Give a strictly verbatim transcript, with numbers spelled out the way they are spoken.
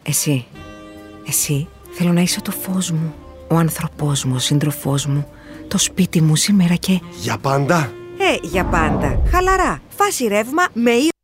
Εσύ, εσύ θέλω να είσαι το φως μου, ο άνθρωπός μου, ο σύντροφός μου, το σπίτι μου σήμερα και... Για πάντα. Ε, για πάντα. Χαλαρά. Φάση ρεύμα με